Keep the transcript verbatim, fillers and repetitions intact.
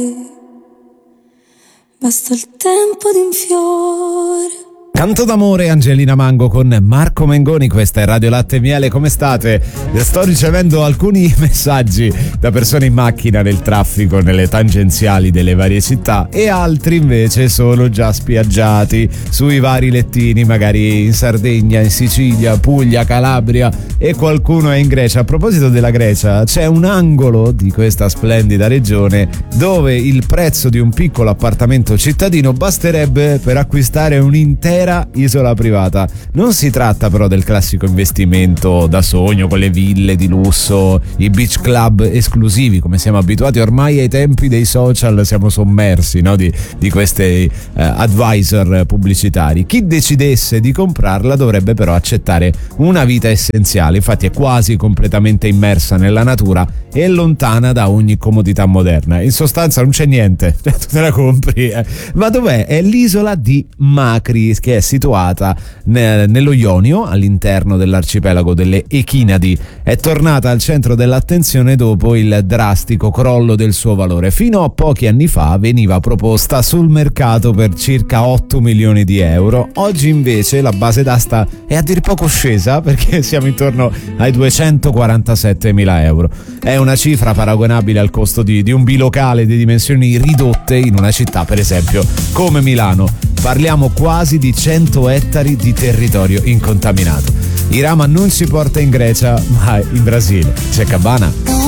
Basta il tempo di un fiore. Canto d'amore, Angelina Mango con Marco Mengoni. Questa è Radio Latte e Miele, come state? Sto ricevendo alcuni messaggi da persone in macchina nel traffico, nelle tangenziali delle varie città, e altri invece sono già spiaggiati sui vari lettini, magari in Sardegna, in Sicilia, Puglia, Calabria, e qualcuno è in Grecia. A proposito della Grecia, c'è un angolo di questa splendida regione dove il prezzo di un piccolo appartamento cittadino basterebbe per acquistare un'intera isola privata. Non si tratta però del classico investimento da sogno con le ville di lusso, i beach club esclusivi, come siamo abituati ormai ai tempi dei social, siamo sommersi, no? di, di questi eh, advisor pubblicitari. Chi decidesse di comprarla dovrebbe però accettare una vita essenziale, infatti è quasi completamente immersa nella natura e lontana da ogni comodità moderna. In sostanza non c'è niente, tu te la compri. Eh. Ma dov'è? È l'isola di Makri, che è situata ne- nello Ionio, all'interno dell'arcipelago delle Echinadi. È tornata al centro dell'attenzione dopo il drastico crollo del suo valore. Fino a pochi anni fa veniva proposta sul mercato per circa otto milioni di euro. Oggi invece la base d'asta è a dir poco scesa, perché siamo intorno ai duecentoquarantasette mila euro. È una cifra paragonabile al costo di, di un bilocale di dimensioni ridotte in una città, per esempio, come Milano. Parliamo quasi di cento ettari di territorio incontaminato. Irama non ci porta in Grecia, ma in Brasile. C'è Cabana.